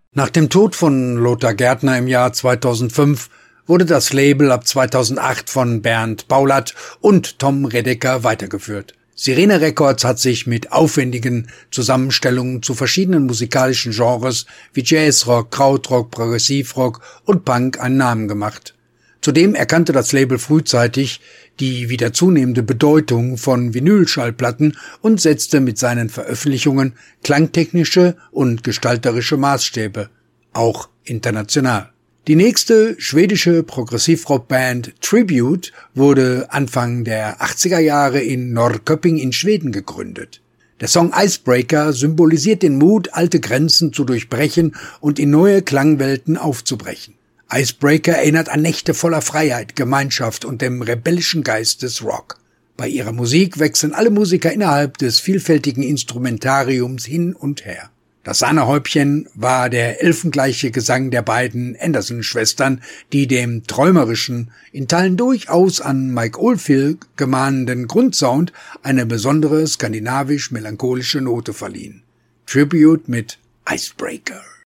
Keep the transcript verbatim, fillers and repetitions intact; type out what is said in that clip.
Nach dem Tod von Lothar Gärtner im Jahr zweitausendfünf wurde das Label ab zweitausendacht von Bernd Paulat und Tom Redeker weitergeführt. Sirene Records hat sich mit aufwendigen Zusammenstellungen zu verschiedenen musikalischen Genres wie Jazzrock, Krautrock, Progressivrock und Punk einen Namen gemacht. Zudem erkannte das Label frühzeitig die wieder zunehmende Bedeutung von Vinylschallplatten und setzte mit seinen Veröffentlichungen klangtechnische und gestalterische Maßstäbe, auch international. Die nächste schwedische Progressivrockband Tribute wurde Anfang der achtziger Jahre in Norrköping in Schweden gegründet. Der Song Icebreaker symbolisiert den Mut, alte Grenzen zu durchbrechen und in neue Klangwelten aufzubrechen. Icebreaker erinnert an Nächte voller Freiheit, Gemeinschaft und dem rebellischen Geist des Rock. Bei ihrer Musik wechseln alle Musiker innerhalb des vielfältigen Instrumentariums hin und her. Das Sahnehäubchen war der elfengleiche Gesang der beiden Anderson-Schwestern, die dem träumerischen, in Teilen durchaus an Mike Oldfield gemahnenden Grundsound eine besondere skandinavisch-melancholische Note verliehen. Tribute mit Icebreaker.